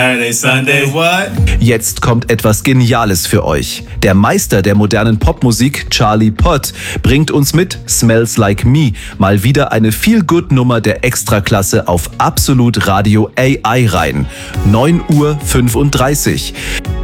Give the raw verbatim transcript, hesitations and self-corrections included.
Saturday, Sunday, what? Jetzt kommt etwas Geniales für euch. Der Meister der modernen Popmusik, Charlie Puth, bringt uns mit Smells Like Me mal wieder eine Feel-Good-Nummer der Extraklasse auf Absolut Radio A I rein. neun Uhr fünfunddreißig.